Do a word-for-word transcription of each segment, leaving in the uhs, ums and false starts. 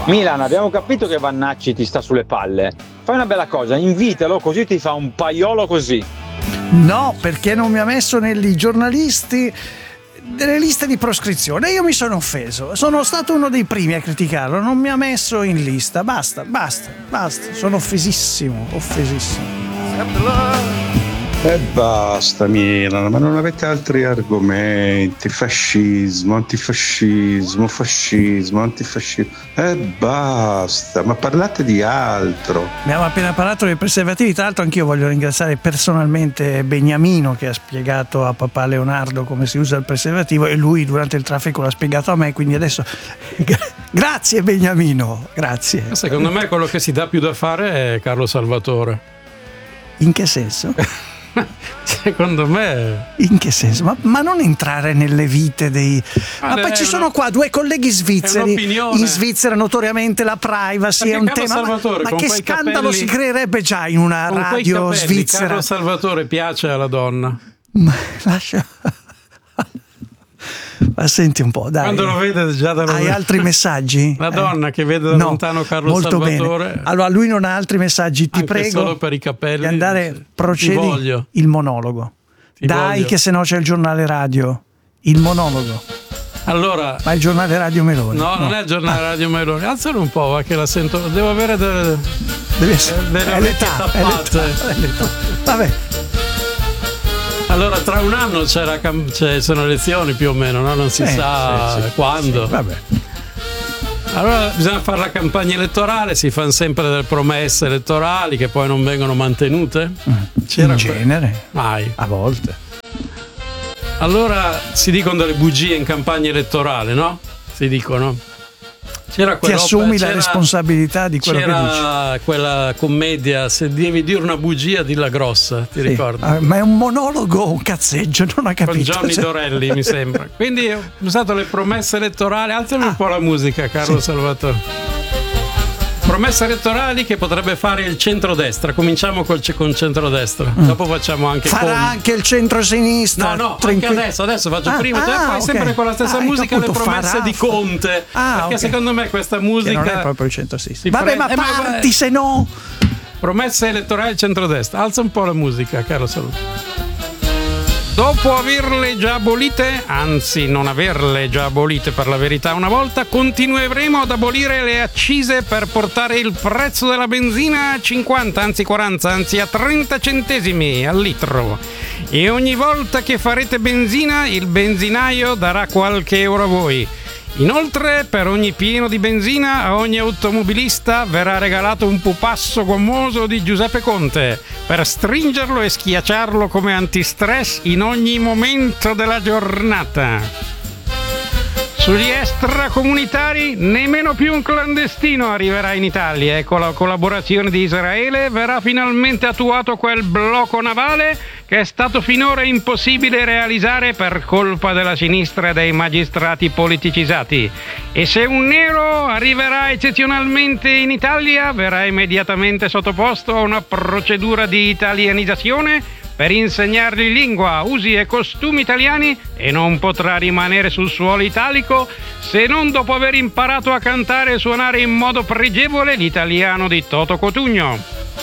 Milan, abbiamo capito che Vannacci ti sta sulle palle. Fai una bella cosa, invitalo così ti fa un paiolo così. No, perché non mi ha messo nei giornalisti delle liste di proscrizione. Io mi sono offeso. Sono stato uno dei primi a criticarlo. Non mi ha messo in lista. Basta, basta, basta. Sono offesissimo, offesissimo. E basta Milan, ma non avete altri argomenti? Fascismo, antifascismo, fascismo, antifascismo. E basta, ma parlate di altro. Abbiamo appena parlato dei preservativi. Tra l'altro anch'io voglio ringraziare personalmente Beniamino, che ha spiegato a papà Leonardo come si usa il preservativo, e lui durante il traffico l'ha spiegato a me, quindi adesso grazie Beniamino, grazie. Secondo me quello che si dà più da fare è Carlo Salvatore. In che senso? Secondo me. In che senso? Ma, ma non entrare nelle vite dei. Ma, ma poi ci una... sono qua due colleghi svizzeri. In Svizzera notoriamente la privacy è un Carlo tema. Salvatore, ma che scandalo capelli, si creerebbe già in una con radio capelli, svizzera? Carlo Salvatore piace alla donna. Ma lascia. Ma senti un po', dai. Quando lo vede già da Hai altri messaggi? La donna eh. che vede da no, lontano Carlo molto Salvatore. Bene. Allora lui non ha altri messaggi, ti Anche prego. Solo per i capelli. Di andare, procedi il monologo. Ti dai voglio. Che se no c'è il giornale radio. Il monologo. Allora, ma il giornale radio Meloni? No, no. non è il giornale ah. radio Meloni. Alzalo un po', va che la sento. Devo avere delle, Deve essere, delle è orecchie l'età, tappate. È l'età, è l'età. Vabbè. Allora, tra un anno c'era, c'è, sono elezioni più o meno, no? Non si sì, sa sì, sì, quando. Sì, vabbè. Allora bisogna fare la campagna elettorale, si fanno sempre delle promesse elettorali che poi non vengono mantenute. C'era in genere, mai. A volte. Allora si dicono delle bugie in campagna elettorale, no? Si dicono. C'era Ti assumi la responsabilità di quello che dici. C'era quella commedia, se devi dire una bugia, dilla grossa, ti sì. ricordi? Ah, ma è un monologo o un cazzeggio? Non ho capito. Con Johnny cioè... Dorelli, mi sembra. Quindi ho usato le promesse elettorali. Alzami ah. un po' la musica, Carlo sì. Salvatore. Promesse elettorali che potrebbe fare il centrodestra. Cominciamo col con centrodestra. Mm. Dopo facciamo anche farà con... anche il centrosinistra. No, no, Tranqu... anche adesso, adesso faccio ah, prima, ah, poi okay. sempre con la stessa ah, musica appunto, le promesse farà... di Conte. Ah, perché okay. secondo me questa musica che non è proprio il centrosinistra. Vabbè, pre... ma eh, parti ma... se no. Promesse elettorali centrodestra. Alza un po' la musica, caro Salvatore. Dopo averle già abolite, anzi non averle già abolite per la verità una volta, continueremo ad abolire le accise per portare il prezzo della benzina a cinquanta, anzi quaranta, anzi a trenta centesimi al litro. E ogni volta che farete benzina, il benzinaio darà qualche euro a voi. Inoltre, per ogni pieno di benzina, a ogni automobilista verrà regalato un pupasso gommoso di Giuseppe Conte per stringerlo e schiacciarlo come antistress in ogni momento della giornata. Sugli extracomunitari nemmeno più un clandestino arriverà in Italia e con la collaborazione di Israele verrà finalmente attuato quel blocco navale che è stato finora impossibile realizzare per colpa della sinistra e dei magistrati politicizzati. E se un nero arriverà eccezionalmente in Italia, verrà immediatamente sottoposto a una procedura di italianizzazione per insegnargli lingua, usi e costumi italiani e non potrà rimanere sul suolo italico se non dopo aver imparato a cantare e suonare in modo pregevole l'italiano di Toto Cotugno.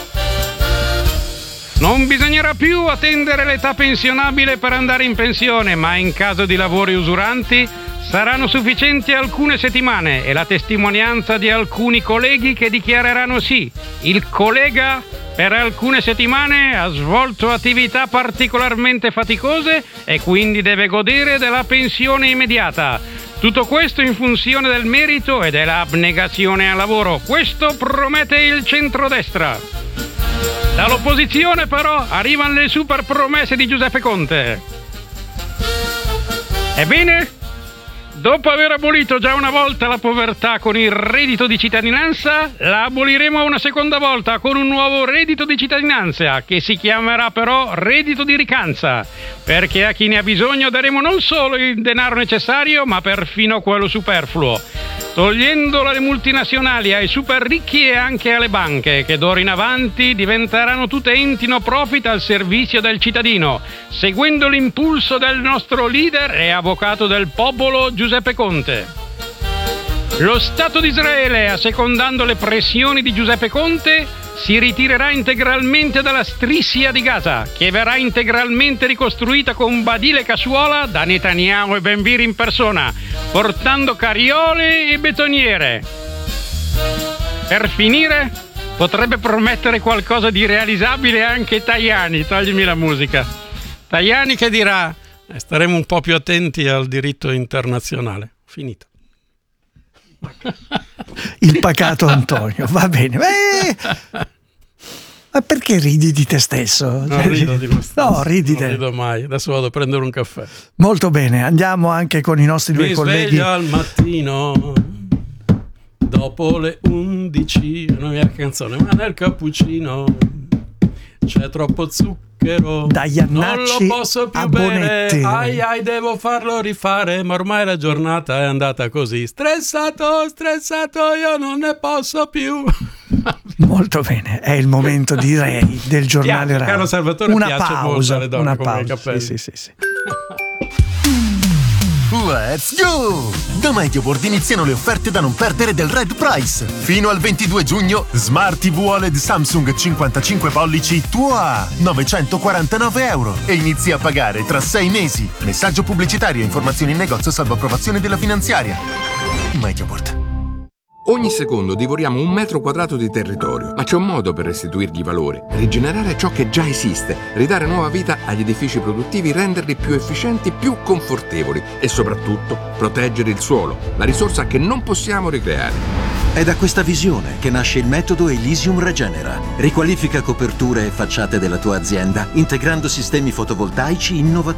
Non bisognerà più attendere l'età pensionabile per andare in pensione, ma in caso di lavori usuranti saranno sufficienti alcune settimane e la testimonianza di alcuni colleghi che dichiareranno sì. Il collega per alcune settimane ha svolto attività particolarmente faticose e quindi deve godere della pensione immediata. Tutto questo in funzione del merito e dell'abnegazione al lavoro. Questo promette il centrodestra. Dall'opposizione però arrivano le super promesse di Giuseppe Conte. Ebbene, dopo aver abolito già una volta la povertà con il reddito di cittadinanza, la aboliremo una seconda volta con un nuovo reddito di cittadinanza che si chiamerà però reddito di ricanza, perché a chi ne ha bisogno daremo non solo il denaro necessario ma perfino quello superfluo, togliendolo alle multinazionali, ai super ricchi e anche alle banche, che d'ora in avanti diventeranno tutte enti no profit al servizio del cittadino, seguendo l'impulso del nostro leader e avvocato del popolo Giuseppe Conte. Lo Stato di Israele, assecondando le pressioni di Giuseppe Conte, si ritirerà integralmente dalla striscia di Gaza, che verrà integralmente ricostruita con badile e cassuola da Netanyahu e Ben Gvir in persona, portando carriole e betoniere. Per finire, potrebbe promettere qualcosa di realizzabile anche Tajani, toglimi la musica. Tajani che dirà, eh, staremo un po' più attenti al diritto internazionale. Finito. Il pacato Antonio, va bene. Beh, ma perché ridi di te stesso? Non rido di me stesso. No, ridi non te. rido mai. Adesso vado a prendere un caffè. Molto bene, andiamo anche con i nostri due Mi colleghi. sveglio al mattino dopo le undici, non è la canzone, ma nel cappuccino c'è troppo zucchero, Da Iannacci non lo posso più a bere, Bonetti. ai ai devo farlo rifare, ma ormai la giornata è andata così, stressato, stressato, io non ne posso più. Molto bene, è il momento, direi, del giornale Piace, radio. caro Salvatore, una piace molto pausa, alle donne una con i pausa. capelli. Sì, sì, sì, sì. Let's go! Da MediaWorld iniziano le offerte da non perdere del Red Price. Fino al ventidue giugno, Smart T V O L E D Samsung cinquantacinque pollici tua novecentoquarantanove euro e inizi a pagare tra sei mesi. Messaggio pubblicitario e informazioni in negozio salvo approvazione della finanziaria. MediaWorld. Ogni secondo divoriamo un metro quadrato di territorio, ma c'è un modo per restituirgli valore, rigenerare ciò che già esiste, ridare nuova vita agli edifici produttivi, renderli più efficienti, più confortevoli e soprattutto proteggere il suolo, la risorsa che non possiamo ricreare. È da questa visione che nasce il metodo Elysium Regenera. Riqualifica coperture e facciate della tua azienda integrando sistemi fotovoltaici innovativi